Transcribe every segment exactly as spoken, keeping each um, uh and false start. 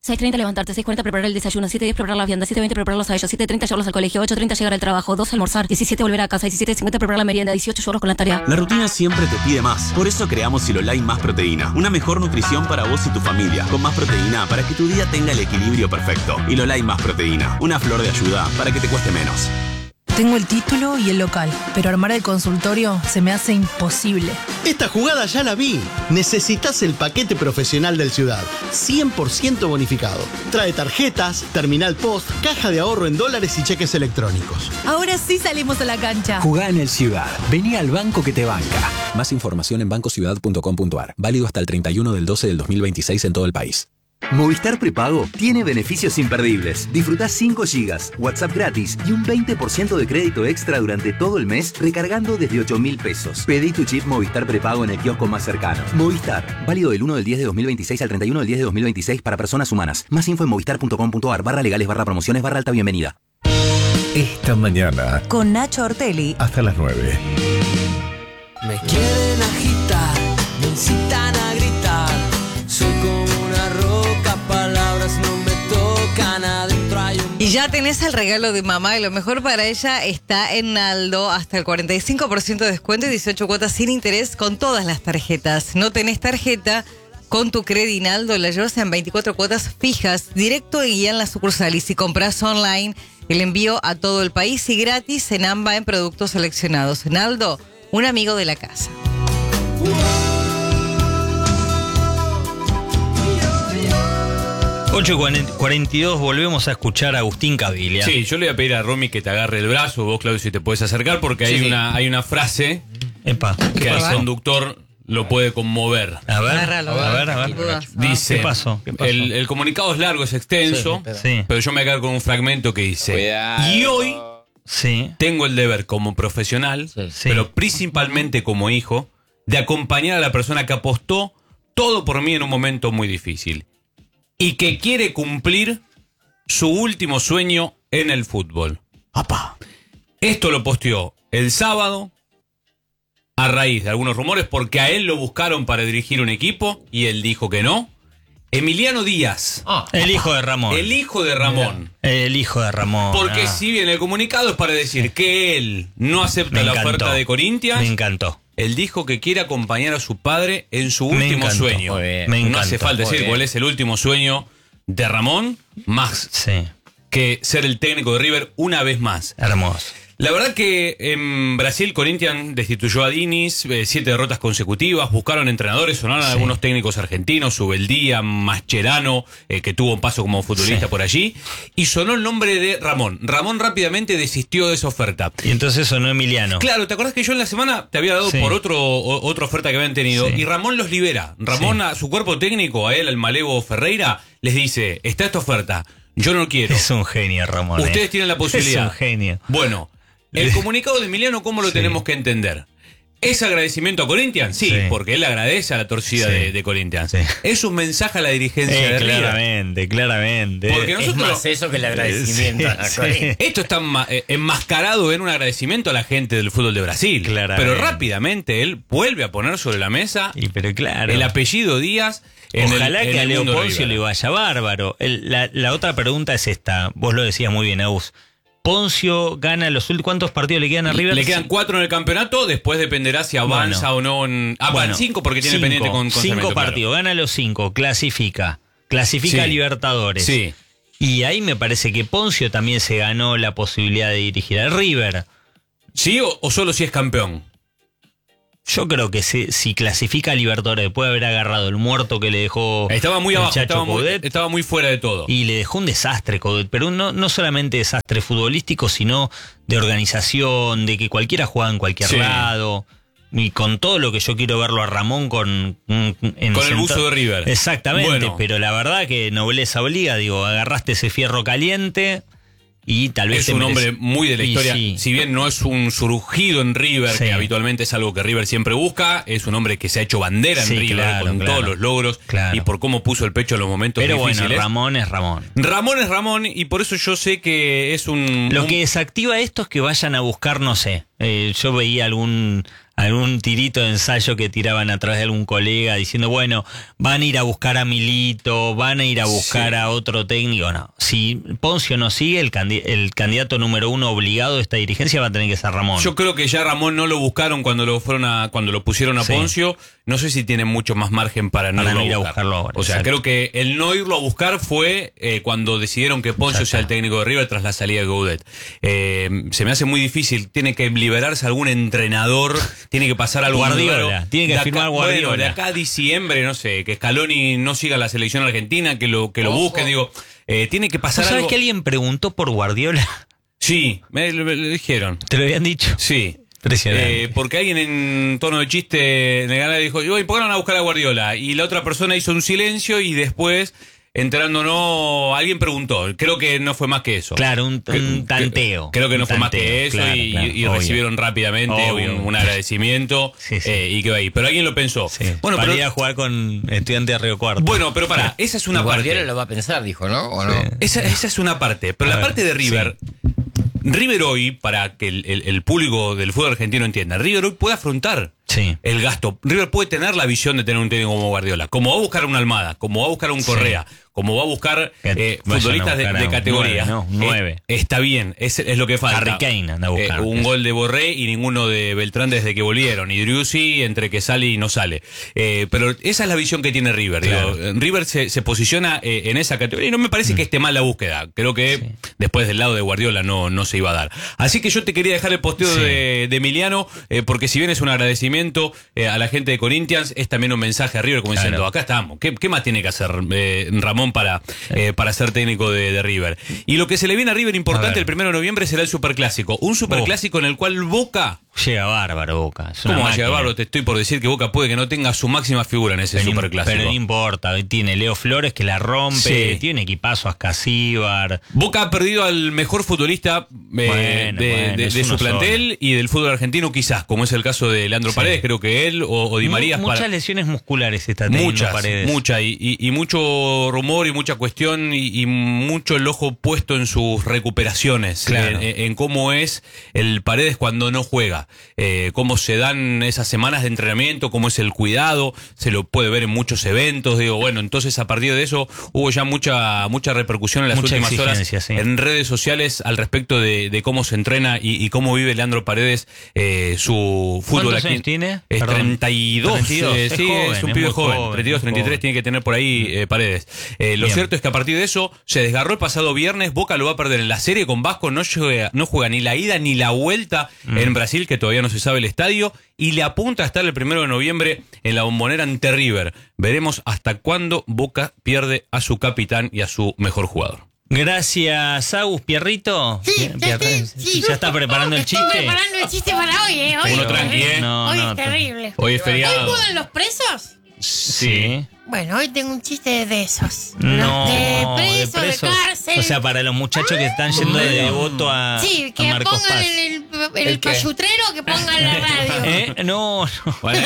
seis treinta levantarte, seis cuarenta preparar el desayuno, siete diez preparar la vianda, siete veinte prepararlos a ellos, siete treinta llevarlos al colegio, ocho treinta llegar al trabajo, doce almorzar, diecisiete volver a casa, diecisiete cincuenta preparar la merienda, dieciocho llevarlos con la tarea. La rutina siempre te pide más. Por eso creamos Silolai Más Proteína. Una mejor nutrición para vos y tu familia. Con más proteína para que tu día tenga el equilibrio perfecto. Hilolai Más Proteína. Una flor de ayuda para que te cueste menos. Tengo el título y el local, pero armar el consultorio se me hace imposible. Esta jugada ya la vi. Necesitas el paquete profesional del Ciudad. cien por ciento bonificado. Trae tarjetas, terminal post, caja de ahorro en dólares y cheques electrónicos. Ahora sí salimos a la cancha. Jugá en el Ciudad. Vení al banco que te banca. Más información en banco ciudad punto com punto a r. Válido hasta el treinta y uno del doce del dos mil veintiséis en todo el país. Movistar Prepago tiene beneficios imperdibles. Disfrutá cinco gigas, WhatsApp gratis y un veinte por ciento de crédito extra durante todo el mes recargando desde ocho mil pesos. Pedí tu chip Movistar Prepago en el kiosco más cercano. Movistar, válido del uno del diez de dos mil veintiséis al treinta y uno del diez de dos mil veintiséis para personas humanas. Más info en movistar punto com punto a r barra legales barra promociones barra alta bienvenida. Esta mañana con Nacho Ortelli hasta las nueve. Me quieren agitar, me incitan a gritar. Soy como una roca, palabras no me tocan, adentro hay un... Y ya tenés el regalo de mamá y lo mejor para ella está en Naldo, hasta el cuarenta y cinco por ciento de descuento y dieciocho cuotas sin interés con todas las tarjetas. No tenés tarjeta, con tu Credi Naldo la llevas en veinticuatro cuotas fijas, directo y en la sucursal. Y si compras online, el envío a todo el país y gratis en AMBA en productos seleccionados. Naldo, un amigo de la casa. ocho cuarenta y dos, volvemos a escuchar a Agustín Caviglia. Sí, yo le voy a pedir a Romy que te agarre el brazo, vos Claudio si te puedes acercar, porque Sí, hay, sí. Una, hay una frase Epa, que al pasó? conductor lo puede conmover. A ver, Agárralo, a ver, a ver. dudas. Dice, ¿Qué pasó? ¿Qué pasó? El, el comunicado es largo, es extenso, Sí. pero yo me quedo con un fragmento que dice, Cuidado. y hoy Sí. tengo el deber como profesional, Sí. pero principalmente como hijo, de acompañar a la persona que apostó todo por mí en un momento muy difícil y que quiere cumplir su último sueño en el fútbol. ¡Apá! Esto lo posteó el sábado a raíz de algunos rumores porque a él lo buscaron para dirigir un equipo y él dijo que no. Emiliano Díaz. Ah, el hijo de Ramón. El hijo de Ramón. El hijo de Ramón. Porque ah. si bien el comunicado es para decir que él no acepta Me la encantó. oferta de Corinthians, Me encantó. él dijo que quiere acompañar a su padre en su Me último encantó. sueño. Muy bien. No Me encantó. hace falta Muy decir bien. cuál es el último sueño de Ramón, más Sí. que ser el técnico de River una vez más. Hermoso. La verdad que en Brasil Corinthians destituyó a Diniz, eh, siete derrotas consecutivas, buscaron entrenadores, sonaron Sí. algunos técnicos argentinos, Subeldía, Mascherano, eh, que tuvo un paso como futbolista Sí. por allí, y sonó el nombre de Ramón. Ramón rápidamente desistió de esa oferta. Y entonces sonó Emiliano. Claro, ¿te acordás que yo en la semana te había dado Sí. por otro o- otra oferta que habían tenido? Sí. Y Ramón los libera. Ramón Sí. a su cuerpo técnico, a él, al Malevo Ferreira, les dice, está esta oferta, yo no quiero. Es un genio, Ramón. Ustedes eh. tienen la posibilidad. Es un genio. Bueno, el comunicado de Emiliano, ¿cómo lo Sí. tenemos que entender? ¿Es agradecimiento a Corinthians? Sí, Sí. porque él agradece a la torcida Sí. de, de Corinthians. Sí. Es un mensaje a la dirigencia Eh, de River. claramente, claramente. Porque Es nosotros... más eso que el agradecimiento a Sí, Corinthians. Esto está enma- eh, enmascarado en un agradecimiento a la gente del fútbol de Brasil. Claramente. Pero rápidamente él vuelve a poner sobre la mesa Y pero claro. el apellido Díaz en Ojalá el, en que a el Leo mundo Poncio River. le vaya bárbaro. El- la, la otra pregunta es esta. Vos lo decías muy bien, Agus. Poncio gana los últimos... ¿Cuántos partidos le quedan a River? Le quedan cuatro en el campeonato, después dependerá si avanza Bueno. o no en... Ah, Bueno, van cinco porque tiene cinco, pendiente con, con Cinco Sarmiento, claro. partidos, gana los cinco, clasifica. Clasifica Sí. a Libertadores. Sí. Y ahí me parece que Poncio también se ganó la posibilidad de dirigir al River. ¿Sí o, o solo si es campeón? Yo creo que si, si clasifica a Libertadores después de haber agarrado el muerto que le dejó Estaba muy el abajo, Chacho estaba muy, Coudet, estaba muy fuera de todo. y le dejó un desastre Coudet, pero no, no solamente desastre futbolístico, sino de organización, de que cualquiera juega en cualquier Sí. lado. Y con todo lo que yo quiero verlo a Ramón con... En Con el senta- buzo de River. Exactamente, Bueno. pero la verdad que nobleza obliga, digo, agarraste ese fierro caliente y tal vez... Es te un merece- hombre muy de la Y historia. sí. Si bien no es un surgido en River, Sí. que habitualmente es algo que River siempre busca, es un hombre que se ha hecho bandera en Sí, River claro, con claro. todos los logros Claro. y por cómo puso el pecho en los momentos Pero difíciles. bueno, Ramón es Ramón. Ramón es Ramón y por eso yo sé que es un... Lo un- que desactiva esto es que vayan a buscar, no sé, Eh, yo veía algún algún tirito de ensayo que tiraban a través de algún colega diciendo, bueno, van a ir a buscar a Milito, van a ir a buscar sí. a otro técnico. No, si Poncio no sigue, el, candi- el candidato número uno obligado de esta dirigencia va a tener que ser Ramón. Yo creo que ya Ramón no lo buscaron cuando lo fueron a cuando lo pusieron a sí. Poncio. No sé si tienen mucho más margen para no, para irlo no ir a, a buscar. buscarlo ahora. O sea, exacto. creo que el no irlo a buscar fue eh, cuando decidieron que Poncio sea el técnico de River tras la salida de Goudet. Eh, se me hace muy difícil. Tiene que liberarse algún entrenador. Tiene que pasar algo. Guardiola. Tiene que de firmar acá, Guardiola. Bueno, de acá a diciembre, no sé, que Scaloni no siga la selección argentina, que lo que lo Ojo. busquen. Digo, eh, tiene que pasar ¿Sabes algo. que alguien preguntó por Guardiola? Sí, me, me, me lo dijeron. ¿Te lo habían dicho? Sí. Impresionante. Eh, porque alguien en tono de chiste en el canal dijo, ¿y por qué no van a buscar a Guardiola? Y la otra persona hizo un silencio y después, entrándonos, alguien preguntó. Creo que no fue más que eso. Claro, un, un tanteo. Creo que no un fue más tanteo, que eso claro, y, claro, y obvio. recibieron rápidamente un, un agradecimiento sí, sí. Eh, y quedó ahí. Pero alguien lo pensó. Sí. Bueno, para pero, ir a jugar con Estudiantes de Río Cuarto. Bueno, pero pará, esa es una Guardiola parte. lo va a pensar, dijo, ¿no? ¿O no? Sí. Esa, esa es una parte. Pero A la ver, parte de River... sí. River hoy, para que el, el, el público del fútbol argentino entienda, River hoy puede afrontar sí. el gasto. River puede tener la visión de tener un técnico como Guardiola, como va a buscar una Almada, como va a buscar un Correa, sí. como va a buscar eh, futbolistas de, de categoría. Nueve, no, nueve. Eh, está bien, es, es lo que falta. Harry Kane anda a buscar. Eh, un gol de Borré y ninguno de Beltrán desde que volvieron. Y Driussi entre que sale y no sale. Eh, pero esa es la visión que tiene River. Claro. Digo, River se, se posiciona eh, en esa categoría y no me parece mm. que esté mal la búsqueda. Creo que sí. después del lado de Guardiola no, no se iba a dar. Así que yo te quería dejar el posteo sí. de, de Emiliano, eh, porque si bien es un agradecimiento eh, a la gente de Corinthians, es también un mensaje a River como claro. diciendo, acá estamos. ¿Qué, qué más tiene que hacer eh, Ramón para, eh, para ser técnico de, de River? Y lo que se le viene a River importante el primero de noviembre será el Superclásico. Un Superclásico oh. en el cual Boca... Llega bárbaro Boca. ¿Cómo va a llegar bárbaro? Te estoy por decir que Boca puede que no tenga su máxima figura en ese pero Superclásico. Pero no importa. Tiene Leo Flores que la rompe. Sí. Tiene equipazo Ascasíbar. Boca ha perdido al mejor futbolista eh, bueno, de, bueno, de, de su plantel solo. Y del fútbol argentino quizás, como es el caso de Leandro sí. Paredes, creo que él o, o Di María. Muchas para... lesiones musculares está teniendo muchas, Paredes. Muchas. Y, y, y mucho rumor y mucha cuestión y, y mucho el ojo puesto en sus recuperaciones. Claro. En, en cómo es el Paredes cuando no juega. Eh, cómo se dan esas semanas de entrenamiento, cómo es el cuidado, se lo puede ver en muchos eventos, digo, bueno, entonces a partir de eso hubo ya mucha mucha repercusión en las mucha últimas horas sí. en redes sociales al respecto de, de cómo se entrena y, y cómo vive Leandro Paredes eh, su fútbol. ¿Cuántos aquí años tiene? Es Perdón. treinta y dos, treinta y dos. Eh, Es sí, joven, es un es pibe muy joven, joven, treinta y dos, treinta y tres joven. tiene que tener por ahí eh, Paredes. Eh, lo Bien. cierto es que a partir de eso se desgarró el pasado viernes, Boca lo va a perder en la serie con Vasco, no juega, no juega ni la ida ni la vuelta mm. en Brasil, que todavía no se sabe el estadio, y le apunta a estar el primero de noviembre en la Bombonera ante River. Veremos hasta cuándo Boca pierde a su capitán y a su mejor jugador. Gracias, Agus, Pierrito. Sí, Pierre, sí, sí. ¿Ya está preparando el Estoy chiste? preparando el chiste para hoy, ¿eh? Hoy, Uno tranqui, ¿eh? No, hoy no, es terrible. Hoy es feriado. ¿Hoy mudan los presos? Sí. Bueno, hoy tengo un chiste de esos. No, de presos, de, presos. cárcel. O sea, para los muchachos que están yendo de devoto a, sí, que a Marcos pongan Paz. en el, en el, ¿El qué? payutrero, que pongan la radio. ¿Eh? No, no. Vale,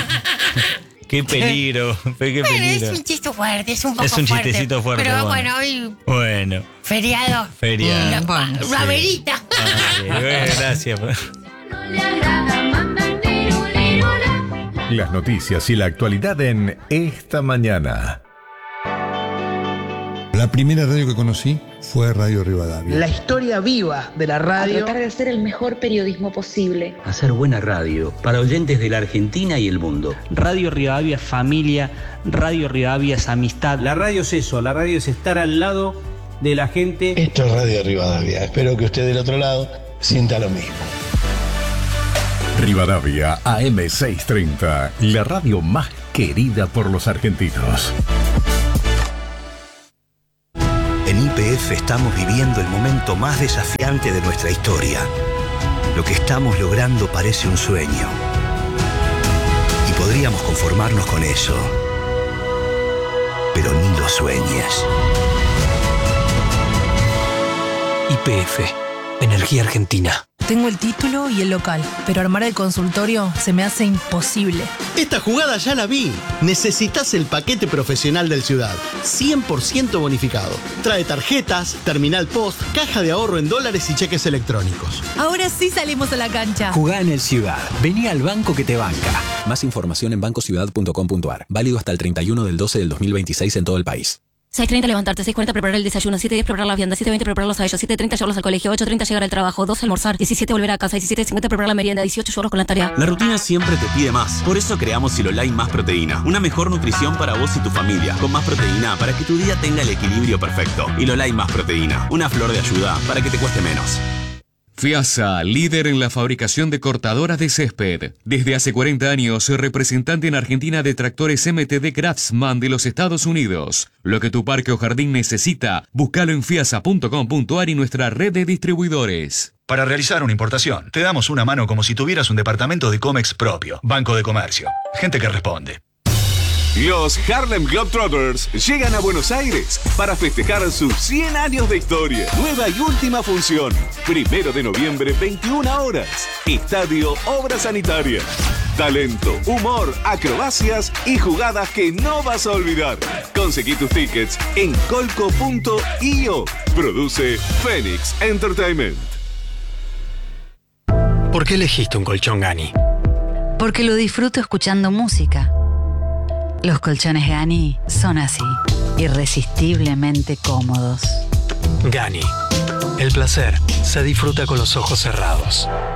qué peligro, qué peligro. Bueno, es un chiste fuerte, es un poco Es un fuerte. chistecito fuerte. Pero bueno, bueno, hoy bueno. feriado. Feriado. Mm, bueno, Sí. Raverita. Ay, bueno, gracias. Las noticias y la actualidad en Esta Mañana. La primera radio que conocí fue Radio Rivadavia. La historia viva de la radio. A tratar de hacer el mejor periodismo posible. Hacer buena radio para oyentes de la Argentina y el mundo. Radio Rivadavia es familia, Radio Rivadavia es amistad. La radio es eso, la radio es estar al lado de la gente. Esto es Radio Rivadavia. Espero que usted del otro lado sienta lo mismo. Rivadavia A M seiscientos treinta, la radio más querida por los argentinos. En Y P F estamos viviendo el momento más desafiante de nuestra historia. Lo que estamos logrando parece un sueño. Y podríamos conformarnos con eso. Pero ni lo sueñes. Y P F, Energía Argentina. Tengo el título y el local, pero armar el consultorio se me hace imposible. Esta jugada ya la vi. Necesitas el paquete profesional del Ciudad, cien por ciento bonificado. Trae tarjetas, terminal post, caja de ahorro en dólares y cheques electrónicos. Ahora sí salimos a la cancha. Jugá en el Ciudad. Vení al banco que te banca. Más información en banco ciudad punto com punto a r. Válido hasta el treinta y uno del doce del dos mil veintiséis en todo el país. seis treinta levantarte, seis cuarenta preparar el desayuno, siete diez preparar la vianda, siete veinte prepararlos a ellos, siete treinta llevarlos al colegio, ocho treinta llegar al trabajo, doce almorzar, diecisiete volver a casa, diecisiete cincuenta preparar la merienda, dieciocho llevarlos con la tarea. La rutina siempre te pide más. Por eso creamos Silolai Más Proteína. Una mejor nutrición para vos y tu familia. Con más proteína para que tu día tenga el equilibrio perfecto. Silolai Más Proteína. Una flor de ayuda para que te cueste menos. FIASA, líder en la fabricación de cortadoras de césped. Desde hace cuarenta años, representante en Argentina de tractores M T D Craftsman de los Estados Unidos. Lo que tu parque o jardín necesita, búscalo en fiasa punto com punto a r y nuestra red de distribuidores. Para realizar una importación, te damos una mano como si tuvieras un departamento de Comex propio. Banco de Comercio. Gente que responde. Los Harlem Globetrotters llegan a Buenos Aires para festejar sus cien años de historia. Nueva y última función. Primero de noviembre, veintiuna horas. Estadio Obras Sanitarias. Talento, humor, acrobacias y jugadas que no vas a olvidar. Conseguí tus tickets en colco punto i o. Produce Phoenix Entertainment. ¿Por qué elegiste un colchón Gani? Porque lo disfruto escuchando música. Los colchones Gani son así, irresistiblemente cómodos. Gani. El placer se disfruta con los ojos cerrados.